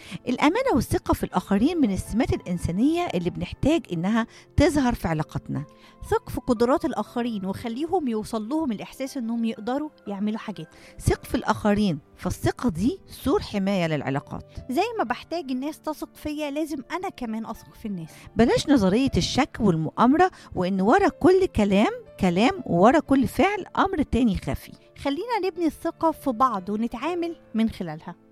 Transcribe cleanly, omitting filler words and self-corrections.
الأمانة والثقة في الآخرين من السمات الإنسانية اللي بنحتاج إنها تظهر في علاقاتنا. ثق في قدرات الآخرين وخليهم يوصل لهم الإحساس إنهم يقدروا يعملوا حاجات. ثق في الآخرين، فالثقة دي سور حماية للعلاقات. زي ما بحتاج الناس تثق فيا لازم أنا كمان أثق في الناس. بلاش نظرية الشك والمؤامرة، وإن ورا كل كلام وورا كل فعل أمر تاني خفي. خلينا نبني الثقة في بعض ونتعامل من خلالها.